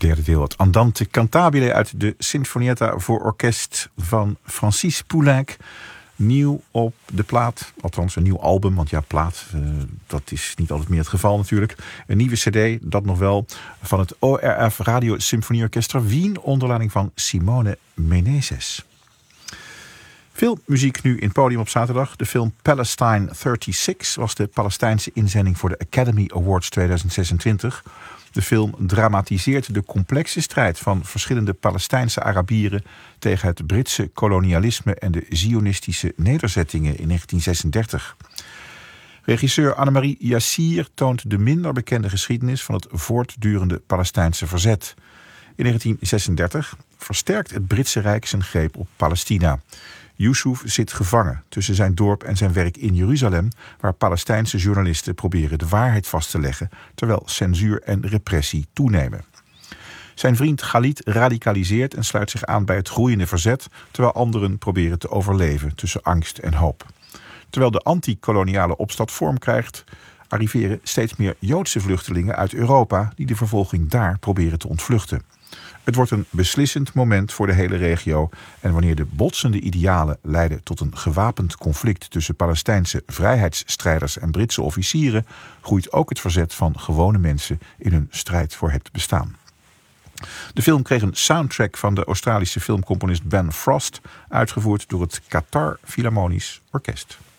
derde deel, het Andante Cantabile uit de Sinfonietta voor orkest van Francis Poulenc. Nieuw op de plaat, althans een nieuw album, want ja, plaat, dat is niet altijd meer het geval natuurlijk. Een nieuwe cd, dat nog wel, van het ORF Radio Symfonieorkester Wien onder leiding van Simone Meneses. Veel muziek nu in Podium op zaterdag. De film Palestine 36 was de Palestijnse inzending voor de Academy Awards 2026. De film dramatiseert de complexe strijd van verschillende Palestijnse Arabieren tegen het Britse kolonialisme en de Zionistische nederzettingen in 1936. Regisseur Annemarie Yassir toont de minder bekende geschiedenis van het voortdurende Palestijnse verzet. In 1936 versterkt het Britse Rijk zijn greep op Palestina. Yusuf zit gevangen tussen zijn dorp en zijn werk in Jeruzalem, waar Palestijnse journalisten proberen de waarheid vast te leggen, terwijl censuur en repressie toenemen. Zijn vriend Khalid radicaliseert en sluit zich aan bij het groeiende verzet, terwijl anderen proberen te overleven tussen angst en hoop. Terwijl de anti-koloniale opstand vorm krijgt, arriveren steeds meer Joodse vluchtelingen uit Europa die de vervolging daar proberen te ontvluchten. Het wordt een beslissend moment voor de hele regio en wanneer de botsende idealen leiden tot een gewapend conflict tussen Palestijnse vrijheidsstrijders en Britse officieren, groeit ook het verzet van gewone mensen in hun strijd voor het bestaan. De film kreeg een soundtrack van de Australische filmcomponist Ben Frost, uitgevoerd door het Qatar Philharmonisch Orkest.